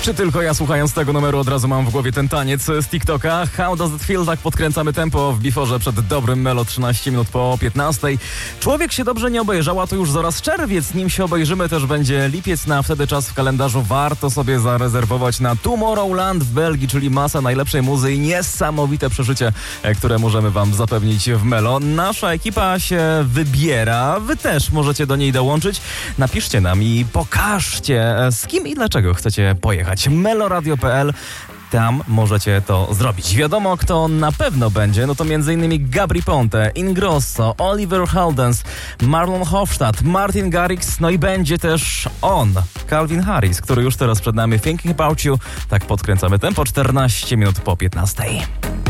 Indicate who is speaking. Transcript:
Speaker 1: Czy tylko ja słuchając tego numeru od razu mam w głowie ten taniec z TikToka? How does it feel? Tak podkręcamy tempo w Biforze przed dobrym Melo 13 minut po 15. Człowiek się dobrze nie obejrzał, a to już zaraz czerwiec. Nim się obejrzymy też będzie lipiec, na wtedy czas w kalendarzu warto sobie zarezerwować na Tomorrowland w Belgii, czyli masa najlepszej muzy i niesamowite przeżycie, które możemy wam zapewnić w Melo. Nasza ekipa się wybiera, wy też możecie do niej dołączyć. Napiszcie nam i pokażcie, z kim i dlaczego chcecie pojechać. meloradio.pl. Tam możecie to zrobić. Wiadomo, kto na pewno będzie, no to m.in. Gabry Ponte, Ingrosso, Oliver Heldens, Marlon Hofstadt, Martin Garrix, no i będzie też on, Calvin Harris, który już teraz przed nami. Thinking About You. Tak podkręcamy tempo, 14 minut po 15.